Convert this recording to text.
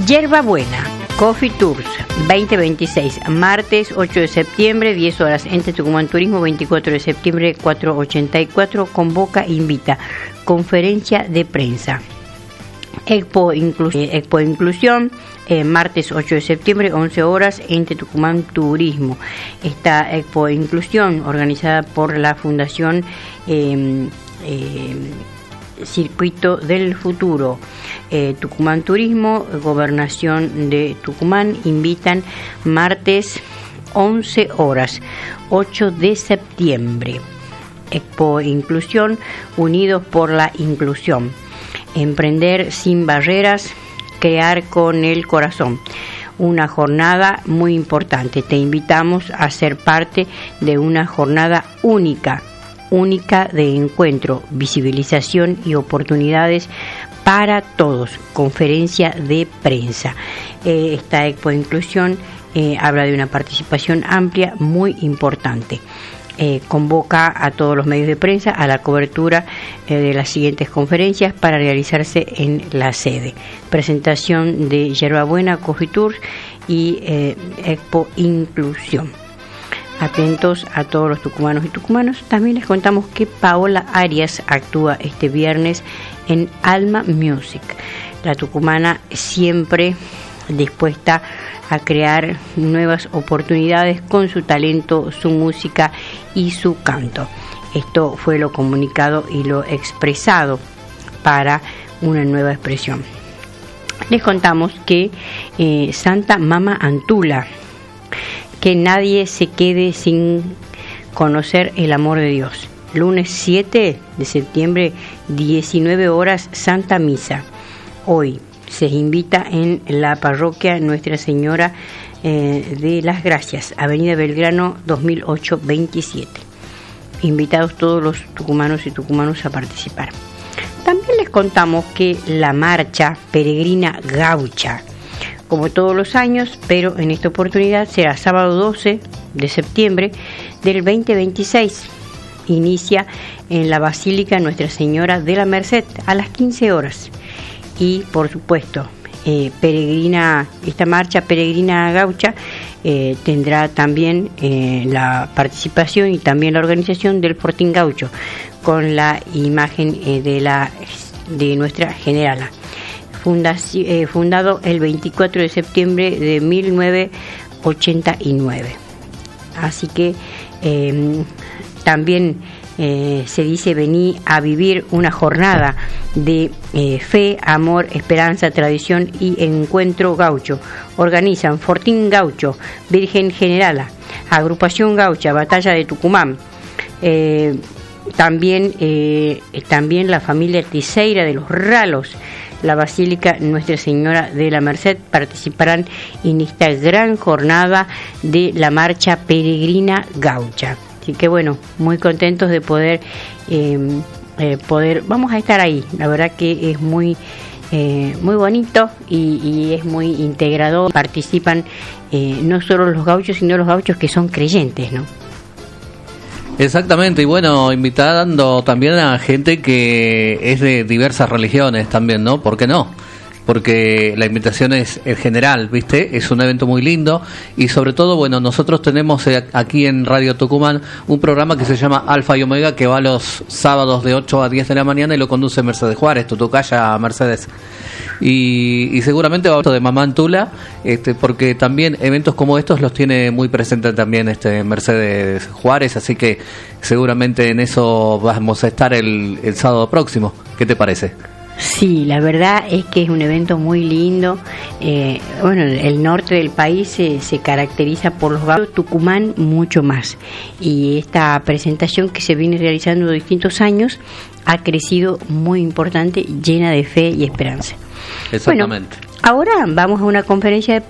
Yerba Buena, Coffee Tours 2026, martes 8 de septiembre, 10 horas, Ente Tucumán Turismo, 24 de septiembre, 484, convoca, invita, conferencia de prensa. Expo Inclusión, martes 8 de septiembre, 11 horas, Ente Tucumán Turismo. Esta Expo Inclusión, organizada por la Fundación Circuito del Futuro, Tucumán Turismo, Gobernación de Tucumán, invitan martes 11 horas, 8 de septiembre. Expo Inclusión, unidos por la inclusión. Emprender sin barreras, crear con el corazón. Una jornada muy importante. Te invitamos a ser parte de una jornada única de encuentro, visibilización y oportunidades para todos. Conferencia de prensa. Esta Expo Inclusión habla de una participación amplia muy importante. Convoca a todos los medios de prensa a la cobertura de las siguientes conferencias para realizarse en la sede. Presentación de Yerba Buena, Coffee Tours y Expo Inclusión. Atentos a todos los tucumanos y tucumanas. También les contamos que Paola Arias actúa este viernes en Alma Music. La tucumana siempre dispuesta a crear nuevas oportunidades con su talento, su música y su canto. Esto fue lo comunicado y lo expresado para una nueva expresión. Les contamos que Santa Mama Antula, que nadie se quede sin conocer el amor de Dios. Lunes 7 de septiembre, 19 horas, Santa Misa. Hoy se invita en la parroquia Nuestra Señora de las Gracias, Avenida Belgrano 2008 27. Invitados todos los tucumanos y tucumanos a participar. También les contamos que la marcha peregrina gaucha, como todos los años, pero en esta oportunidad será sábado 12 de septiembre del 2026. Inicia en la Basílica Nuestra Señora de la Merced a las 15 horas. Y por supuesto, esta marcha peregrina gaucha tendrá también la participación y también la organización del Fortín Gaucho, con la imagen de nuestra generala. Fundado el 24 de septiembre de 1989. Así que también se dice: vení a vivir una jornada de fe, amor, esperanza, tradición y encuentro gaucho. Organizan Fortín Gaucho, Virgen Generala, Agrupación Gaucha, Batalla de Tucumán. También la familia Tiseira de los Ralos, la Basílica Nuestra Señora de la Merced participarán en esta gran jornada de la marcha peregrina gaucha. Así que bueno, muy contentos de poder vamos a estar ahí. La verdad que es muy bonito y es muy integrador. Participan no solo los gauchos, sino los gauchos que son creyentes, ¿no? Exactamente, y bueno, invitando también a gente que es de diversas religiones también, ¿no? ¿Por qué no? Porque la invitación es general, ¿viste? Es un evento muy lindo y sobre todo, bueno, nosotros tenemos aquí en Radio Tucumán un programa que se llama Alfa y Omega, que va los sábados de 8 a 10 de la mañana y lo conduce Mercedes Juárez, tu tocaya Mercedes. Y seguramente va a de Mamá Antula, porque también eventos como estos los tiene muy presentes también Mercedes Juárez, así que seguramente en eso vamos a estar el sábado próximo. ¿Qué te parece? Sí, la verdad es que es un evento muy lindo. Bueno, el norte del país se caracteriza por los gauchos, Tucumán mucho más. Y esta presentación que se viene realizando de distintos años ha crecido muy importante, llena de fe y esperanza. Exactamente. Bueno, ahora vamos a una conferencia de